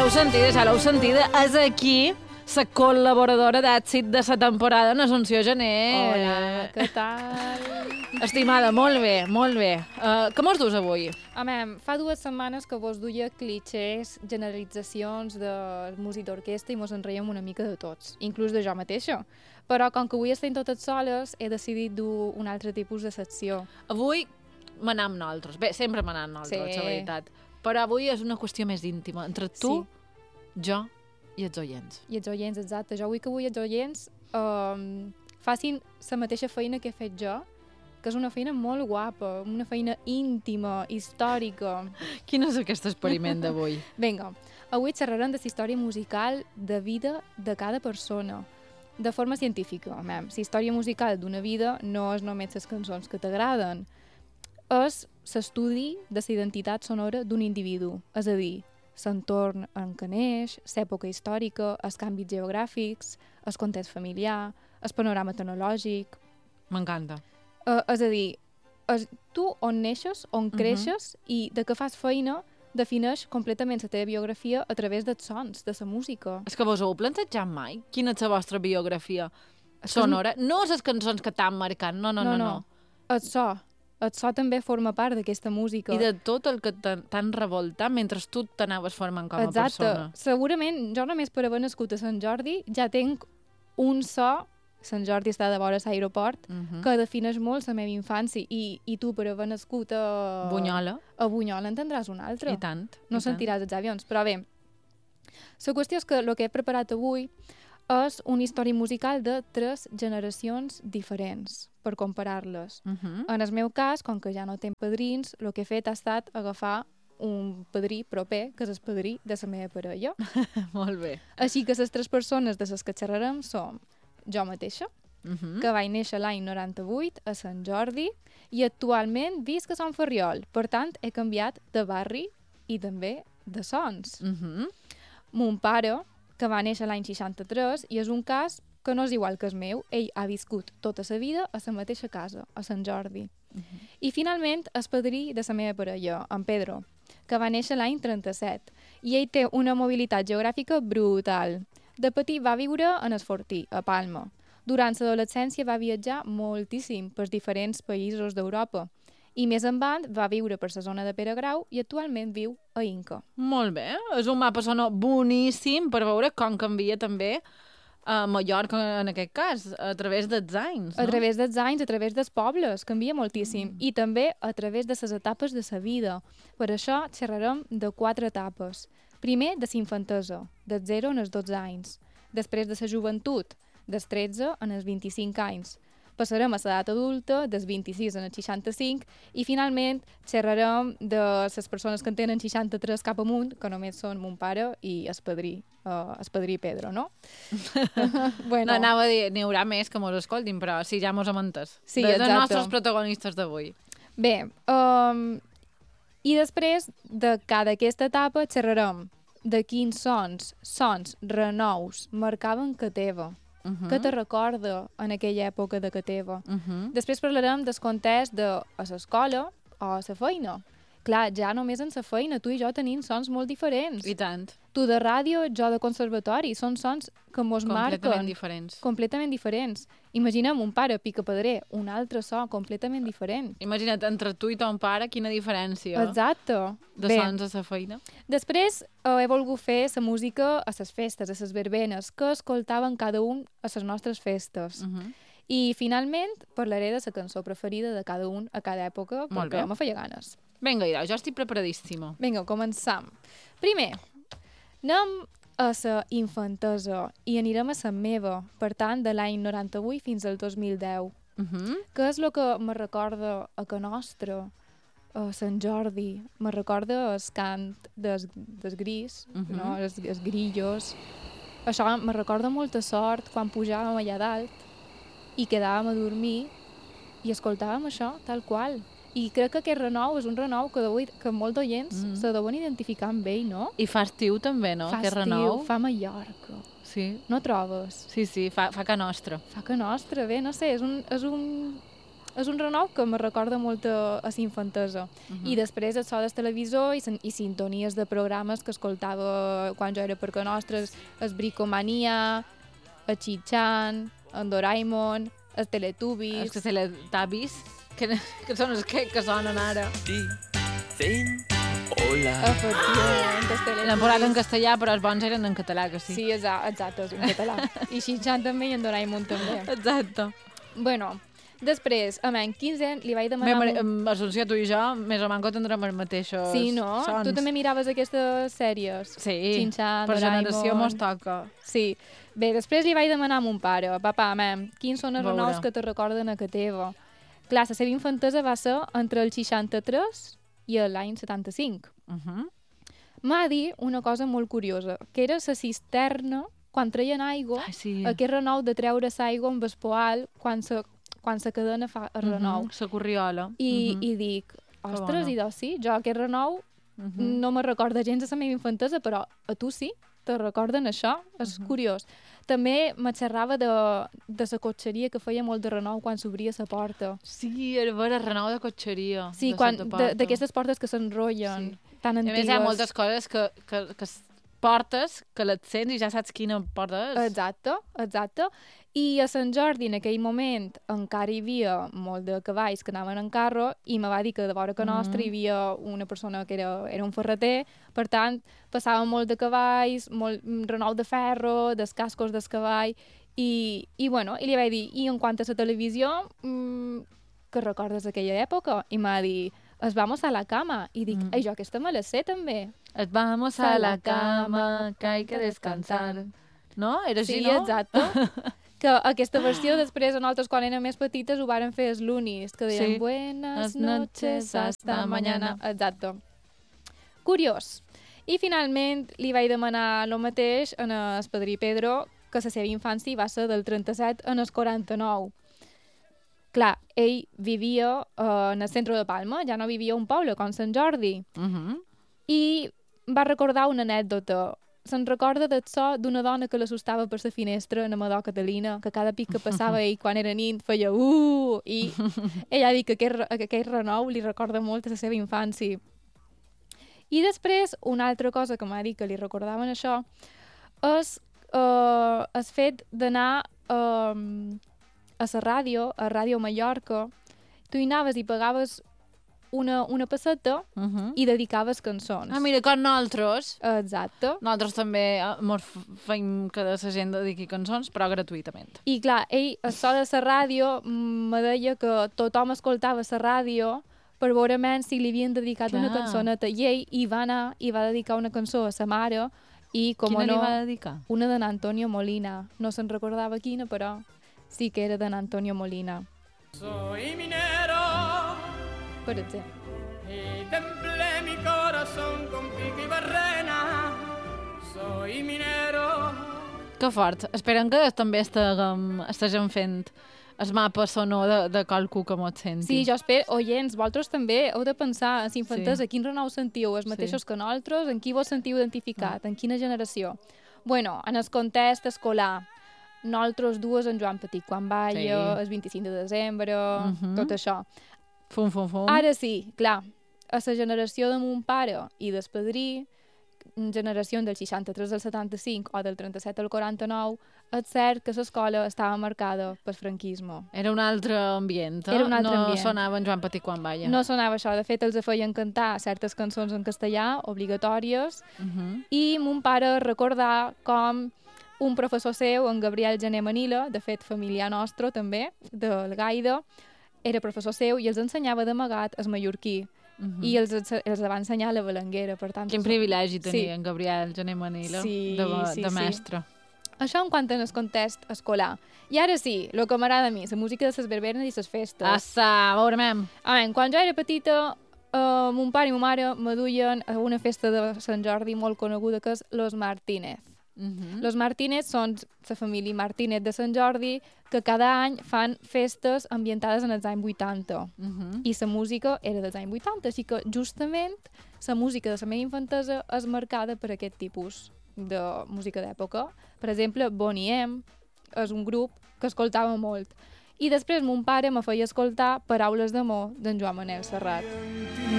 ja l'heu sentida. És aquí la col·laboradora d'èxit de la temporada, Assumpció Gené. Hola, què tal? Estimada, molt bé, molt bé. Què mos dus avui? Home, fa 2 setmanes que vos duia clichés, generalitzacions de músic d'orquestra i mos en reiem una mica de tots, inclús de jo mateixa. Però com que avui estem totes soles, he decidit dur un altre tipus de secció. Avui manam nosaltres. Bé, sempre manam nosaltres, la veritat. Però avui és una qüestió més íntima, entre tu, jo i els oients. I els oients, exacte. Jo vull que avui els oients facin la mateixa feina que he fet jo, que és una feina molt guapa, una feina íntima, històrica. Quin és aquest experiment d'avui? Vinga, avui xerrarem de la història musical de vida de cada persona, de forma científica. La història musical d'una vida no és només les cançons que t'agraden, és l'estudi de la identitat sonora d'un individu, és a dir, l'entorn en què neix, l'època històrica, els canvis geogràfics, el context familiar, el panorama tecnològic. M'encanta. És a dir, tu on neixes, on creixes i de què fas feina defineix completament la teva biografia a través dels sons, de la música. És que vos heu plantejat mai? Quina és la vostra biografia sonora? No les cançons que t'han marcat, no. El so també forma part d'aquesta música. I de tot el que t'han revoltat mentre tu t'anaves formant com a persona. Exacte. Segurament, jo només per haver nascut a Sant Jordi ja tinc un so, Sant Jordi està de vora a l'aeroport, que defineix molt la meva infància i tu per haver nascut a Bunyola. A Bunyola entendràs un altre. I tant. No sentiràs els avions. Però bé, la qüestió és que el que he preparat avui és una història musical de 3 generacions diferents, per comparar-les. En el meu cas, com que ja no tinc padrins, el que he fet ha estat agafar un padrí proper, que és el padrí de la meva parella. Molt bé. Així que les 3 persones de les que xerrarem som jo mateixa, que vaig néixer l'any 98 a Sant Jordi i actualment visc a Sant Ferriol. Per tant, he canviat de barri i també de sons. Mon pare, que va néixer l'any 63, i és un cas que no és igual que el meu. Ell ha viscut tota la vida a la mateixa casa, a Sant Jordi. I finalment, el padrí de la meva parella, en Pedro, que va néixer l'any 37, i ell té una mobilitat geogràfica brutal. De petit va viure en el Fortí, a Palma. Durant l'adolescència va viatjar moltíssim per diferents països d'Europa. I més endavant va viure per la zona de Pere Grau i actualment viu a Inca. Molt bé. És un mapa sonor boníssim per veure com canvia també a Mallorca, en aquest cas, a través dels anys, no? A través dels anys, a través dels pobles, canvia moltíssim. I també a través de les etapes de la vida. Per això xerrarem de 4 etapes. Primer, de la infantesa, dels 0 als 12 anys. Després de la joventut, dels 13 als 25 anys. Passarem a l'edat adulta, dels 26 als 65, i finalment xerrarem de les persones que en tenen 63 cap amunt, que només són mon pare i el padrí Pedro, no? Bueno. No, anava a dir, n'hi haurà més que mos escoltin, però sí, ja mos hem entès. Sí, exacte. exacte. Els nostres protagonistes d'avui. Bé, i després de cada aquesta etapa xerrarem de quins sons renous marcaven que teva, que te recorda en aquella època de que teva. Després parlarem del context de a l'escola o a la feina. Clar, ja només en la feina, tu i jo tenim sons molt diferents. I tant. Tu de ràdio, jo de conservatori, són sons que mos marquen. Completament diferents. Completament diferents. Imaginem un pare picapedrer, un altre so completament diferent. Imagina't, entre tu i ton pare, quina diferència. Exacte. De sons a la feina. Després he volgut fer la música a les festes, a les verbenes, que escoltaven cada un a les nostres festes. I finalment parlaré de la cançó preferida de cada un a cada època, perquè me feia ganes. Vinga, Ira, jo estic preparadíssima. Vinga, començam. Primer, anem a la infantesa i anirem a la meva, per tant, de l'any 98 fins al 2010. Que és el que me recorda a que nostre, a Sant Jordi, me recorda el cant dels gris, no? Els grillos. Això me recorda molta sort quan pujàvem allà dalt i quedàvem a dormir i escoltàvem això, tal qual. I crec que aquest renou és un renou que molts oients se deuen identificar amb ell, no? I fa estiu també, no? Fa aquest estiu, renou. fa Mallorca. Sí. No trobes? Sí, fa que nostre. Fa que nostre, bé, no sé, és un és un renou que me recorda molt a la infantesa. I després et so del televisor i sintonies de programes que escoltava quan jo era per que nostres, el Bricomania, el Chichan, el Doraemon, els Teletubbies... Els Teletubbies, que són els que sonen ara. Hola. Efectivament, els Teletubbies. L'han posat en castellà, però els bons eren en català, que sí. Sí, exacte, és en català. I Chichan també i en Doraemon també. Exacte. Bueno, després, a en 15 anys li vaig demanar... Assumpció, tu i jo, més o manco tindrem els mateixos Sí, no? sons. Tu també miraves aquestes sèries? Sí, Chin-chan, per Doraemon... generació mos toca. Sí. Bé, després li vaig demanar a mon pare, papà, quins són els Veure. renous que te recorden a que teva? Clar, la seva infantesa va ser entre el 63 i l'any 75. M'ha dit una cosa molt curiosa, que era la cisterna, quan treien aigua, Ai, sí. aquest renou de treure l'aigua amb el poal quan la cadena fa el renou. La corriola. I dic, ostres, bona. i doncs sí, jo aquest renou no me recorda gens de la meva infantesa, però a tu sí, te recorden això, és curiós. També me xerrava de la cotxeria que feia molt de renou quan s'obria la porta. Sí, era vera, renou de cotxeria. Sí, d'aquestes portes que s'enrotllen, tan A antigues. més, hi ha moltes coses que portes, que les sents i ja saps quina porta és. Exacte. I a Sant Jordi, en aquell moment, encara hi havia molt de cavalls que anaven en carro i me va dir que de vora que nostra hi havia una persona que era un ferreter, per tant, passava molt de cavalls, molt renou de ferro, dels cascos del cavall, i li vaig dir, i en quant a la televisió, que recordes d'aquella època? I m'ha dit, es vamos a la cama. I dic, ai, jo aquesta me la sé també. Et vamos a la cama, que hay que descansar. No? Era així, Sí, no? exacte. Que aquesta versió després, nosaltres, quan érem més petites, ho varen fer els Loonies, que deien Sí. buenas noches, hasta mañana. Exacte. Curiós. I finalment li vaig demanar el mateix en el padrí Pedro, que la seva infància va ser del 37 en el 49. Clar, ell vivia en el centre de Palma, ja no vivia a un poble com Sant Jordi. I va recordar una anècdota. Se'n recorda del so d'una dona que l'assustava per la finestra en Amador Catalina, que cada pic que passava ell quan era nit feia i ella ha dit que aquest renou li recorda molt a la seva infància. I després, una altra cosa que m'ha dit que li recordaven això és el fet d'anar a la ràdio, a Ràdio Mallorca. Tu hi anaves i pagaves una passeta i dedicaves cançons. Ah, mira, com nosaltres. Exacte. Nosaltres també mos feim que la gent dediqui cançons, però gratuïtament. I clar, ell, a so de la ràdio, me deia que tothom escoltava la ràdio per veure si li havien dedicat una cançoneta. I ell hi va anar i va dedicar una cançó a sa mare i, com Quina no, li va dedicar? una d'en Antonio Molina. No se'n recordava quina, però sí que era d'en Antonio Molina. Soy minero Per exemple. y templé mi corazón con pico y barrena. Soy minero. Que fort. Esperem que també estiguem fent el mapa sonor de qualcú que mos senti. Sí, jo espero, oients, vosaltres també heu de pensar en infantesa, quin renou sentiu, els mateixos que nosaltres, en qui vos sentiu identificat, en quina generació. Bueno, en el context escolar, nosaltres dues en Joan Petit quan balla, el 25 de desembre, tot això. Fum. Ara sí, clar, a la generació de mon pare i del padrí, generació del 63 al 75 o del 37 al 49, és cert que l'escola estava marcada pel franquisme. Era un altre ambient, Era un altre ambient. No sonava en Joan Petit quan balla. No sonava això, de fet els feien cantar certes cançons en castellà, obligatòries, i mon pare recordar com un professor seu, en Gabriel Gené Manila, de fet familiar nostre també, del Gaida, era professor seu i els ensenyava d'amagat el mallorquí. I els va ensenyar la balanguera, per tant... Quin privilegi tenir Sí. en Gabriel Gené Manila de mestre. Això en quant a el context escolar. I ara sí, el que m'agrada a mi, la música de les verbenes i les festes. Assa, veurem. Quan jo era petita, mon pare i ma mare me duien a una festa de Sant Jordi molt coneguda, que és Los Martínez. Los Martínez són la família Martínez de Sant Jordi, que cada any fan festes ambientades en els anys 80. I la música era dels anys 80, així que justament la música de la meva infantesa és marcada per aquest tipus de música d'època. Per exemple, Boney M és un grup que escoltava molt. I després mon pare me feia escoltar Paraules d'amor d'en Joan Manel Serrat.